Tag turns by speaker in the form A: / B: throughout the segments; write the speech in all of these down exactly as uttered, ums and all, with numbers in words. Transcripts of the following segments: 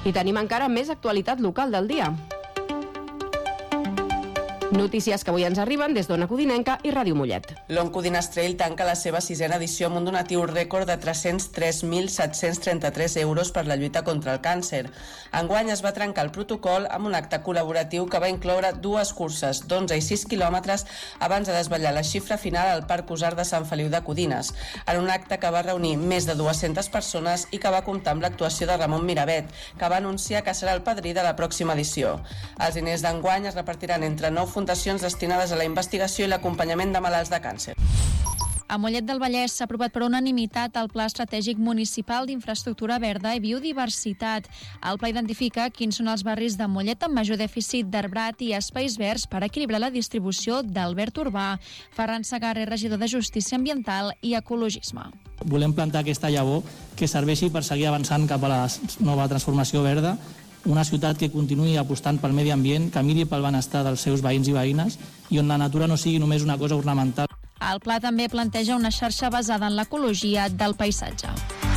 A: I tenim encara més actualitat local del dia. Notícies que avui ens arriben des d'Ona Codinenca i Ràdio Mollet.
B: L'On Codines Trail tanca la seva sisena edició amb un donatiu rècord de tres-cents tres mil set-cents trenta-tres euros per la lluita contra el càncer. Enguany es va trencar el protocol amb un acte col·laboratiu que va incloure dues curses d'onze i sis quilòmetres abans de desvetllar la xifra final al Parc Usar de Sant Feliu de Codines, en un acte que va reunir més de dues-centes persones i que va comptar amb l'actuació de Ramon Miravet, que va anunciar que serà el padrí de la pròxima edició. Els diners d'enguany es repartiran entre nou fundacions destinades a la investigació i l'acompanyament de malalts de càncer.
C: A Mollet del Vallès s'ha aprovat per unanimitat el Pla Estratègic Municipal d'Infraestructura Verda i Biodiversitat. El pla identifica quins són els barris de Mollet amb major dèficit d'arbrat i espais verds per equilibrar la distribució del verd urbà. Ferran Segarra, regidor de Justícia Ambiental i Ecologisme.
D: Volem plantar aquesta llavor que serveixi per seguir avançant cap a la nova transformació verda, una ciutat que continuï apostant pel medi ambient, que miri pel benestar dels seus veïns i veïnes i on la natura no sigui només una cosa ornamental.
C: El pla també planteja una xarxa basada en l'ecologia del paisatge.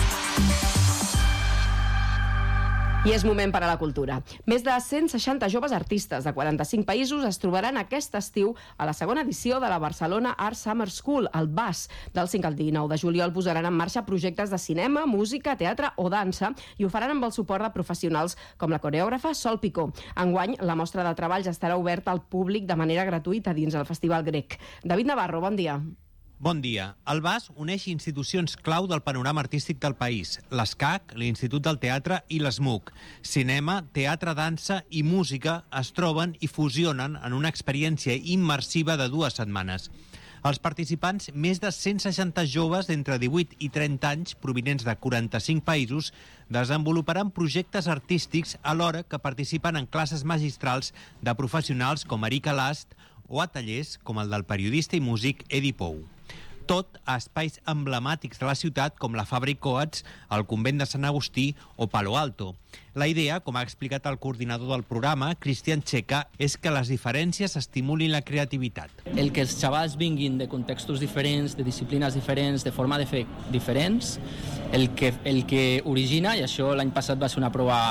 A: I és moment per a la cultura. Més de cent seixanta joves artistes de quaranta-cinc països es trobaran aquest estiu a la segona edició de la Barcelona Art Summer School, el B A S. Del cinc al dinou de juliol posaran en marxa projectes de cinema, música, teatre o dansa i ho faran amb el suport de professionals com la coreògrafa Sol Picó. Enguany, la mostra de treballs estarà oberta al públic de manera gratuïta dins el Festival Grec. David Navarro, bon dia.
E: Bon dia. El B A S uneix institucions clau del panorama artístic del país, l'ESCAC, l'Institut del Teatre i l'ESMUC. Cinema, teatre, dansa i música es troben i fusionen en una experiència immersiva de dues setmanes. Els participants, més de cent seixanta joves d'entre divuit i trenta anys, provinents de quaranta-cinc països, desenvoluparan projectes artístics alhora que participen en classes magistrals de professionals com Erika Last o a tallers com el del periodista i músic Edi Pou. Tot a espais emblemàtics de la ciutat com la Fabra i Coats, el Convent de Sant Agustí o Palo Alto. La idea, com ha explicat el coordinador del programa, Cristian Checa, és que les diferències estimulin la creativitat.
F: El que els xavals vinguin de contextos diferents, de disciplines diferents, de forma de fer diferents, el que, el que origina, i això l'any passat va ser una prova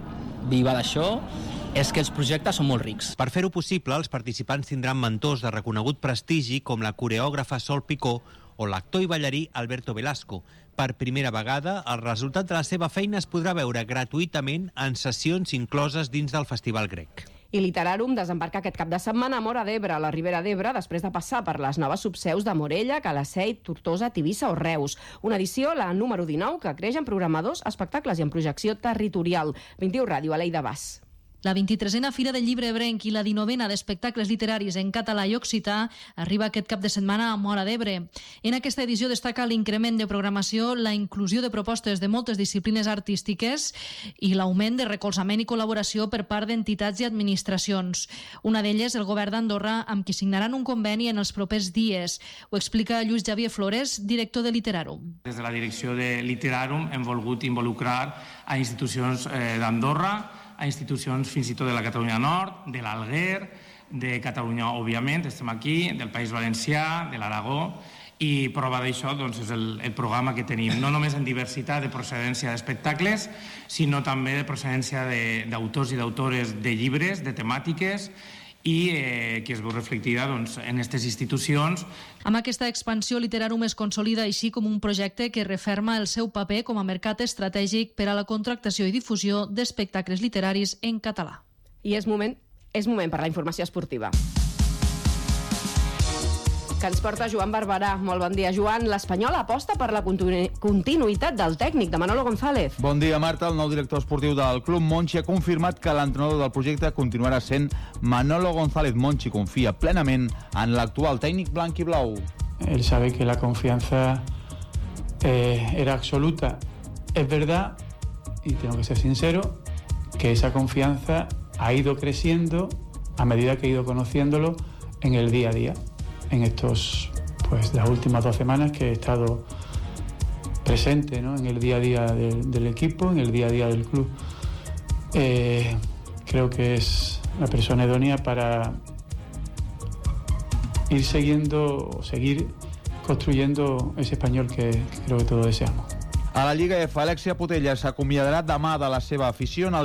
F: viva d'això, és que els projectes són molt rics.
E: Per fer-ho possible, els participants tindran mentors de reconegut prestigi com la coreògrafa Sol Picó o l'actor i ballarí Alberto Velasco. Per primera vegada, el resultat de la seva feina es podrà veure gratuïtament en sessions incloses dins del Festival Grec.
A: I Literarum desembarca aquest cap de setmana a Móra d'Ebre, a la Ribera d'Ebre, després de passar per les noves subseus de Morella, Calaceit, Tortosa, Tivissa o Reus. Una edició, la número dinou, que creix en programadors, espectacles i en projecció territorial. vint-i-u Ràdio, Aleida Bas.
G: La vint-i-tresena Fira del Llibre Ebrenc i la dinovena d'espectacles literaris en català i occità arriba aquest cap de setmana a Móra d'Ebre. En aquesta edició destaca l'increment de programació, la inclusió de propostes de moltes disciplines artístiques i l'augment de recolzament i col·laboració per part d'entitats i administracions. Una d'elles, el govern d'Andorra, amb qui signaran un conveni en els propers dies. Ho explica Lluís Javier Flores, director de Literarum.
H: Des de la direcció de Literarum hem volgut involucrar a institucions eh, d'Andorra, a institucions fins i tot de la Catalunya Nord, de l'Alguer, de Catalunya, òbviament, estem aquí, del País Valencià, de l'Aragó, i prova d'això doncs, és el, el programa que tenim, no només en diversitat de procedència d'espectacles, sinó també de procedència d'autors i d'autores de llibres, de temàtiques, i eh, que es veu reflectida doncs, en aquestes institucions.
G: Amb aquesta expansió, Literarum es consolida així com un projecte que referma el seu paper com a mercat estratègic per a la contractació i difusió d'espectacles literaris en català.
A: I és moment, és moment per la informació esportiva, que ens porta Joan Barberà. Molt bon dia, Joan. L'Espanyol aposta per la continu continuïtat del tècnic, de Manolo González.
I: Bon dia, Marta. El nou director esportiu del club, Monchi, ha confirmat que l'entrenador del projecte continuarà sent Manolo González. Monchi confia plenament en l'actual tècnic blanc i blau.
J: Él sabe que la confianza eh, era absoluta. Es verdad, y tengo que ser sincero, que esa confianza ha ido creciendo a medida que he ido conociéndolo en el día a día. En estos, pues las últimas dos semanas que he estado presente, ¿no?, en el día a día de, del equipo, en el día a día del club. Eh, creo que es la persona idónea para ir siguiendo o seguir construyendo ese español que, que creo que todos deseamos.
I: A la Lliga F, Alexia Putellas s'acomiadarà demà de la seva afició en el